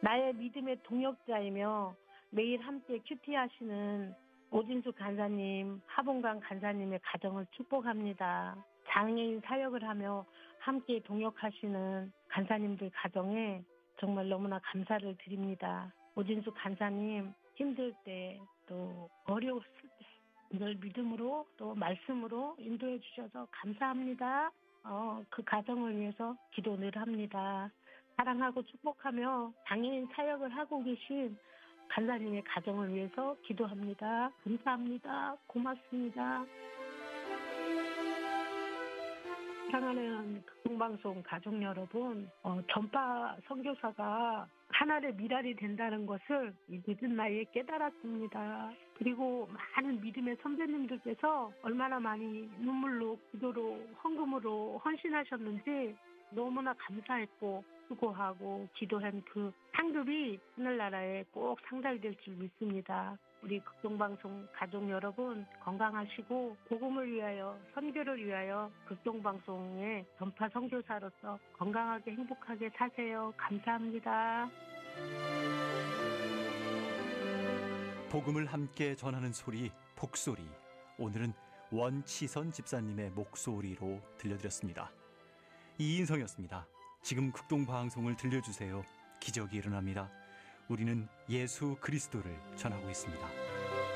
나의 믿음의 동역자이며 매일 함께 큐티하시는 오진수 간사님, 하봉강 간사님의 가정을 축복합니다. 장애인 사역을 하며 함께 동역하시는 간사님들 가정에 정말 너무나 감사를 드립니다. 오진수 간사님 힘들 때 또 어려웠을 때 늘 믿음으로 또 말씀으로 인도해 주셔서 감사합니다. 그 가정을 위해서 기도 늘 합니다. 사랑하고 축복하며 장애인 사역을 하고 계신 간사님의 가정을 위해서 기도합니다. 감사합니다. 고맙습니다. 사랑하는 극동방송 가족 여러분, 전파 선교사가 하나의 미랄이 된다는 것을 이 늦은 나이에 깨달았습니다. 그리고 많은 믿음의 선배님들께서 얼마나 많이 눈물로, 기도로, 헌금으로 헌신하셨는지 너무나 감사했고 수고하고 기도한 그 상급이 하늘나라에 꼭 상달될 줄 믿습니다. 우리 극동방송 가족 여러분 건강하시고 복음을 위하여 선교를 위하여 극동방송의 전파 선교사로서 건강하게 행복하게 사세요. 감사합니다. 복음을 함께 전하는 소리, 복소리. 오늘은 원치선 집사님의 목소리로 들려드렸습니다. 이인성이었습니다. 지금 극동방송을 들려주세요. 기적이 일어납니다. 우리는 예수 그리스도를 전하고 있습니다.